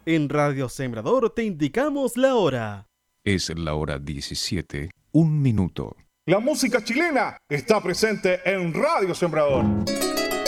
En Radio Sembrador te indicamos la hora. Es la hora 17, 1 minuto. La música chilena está presente en Radio Sembrador.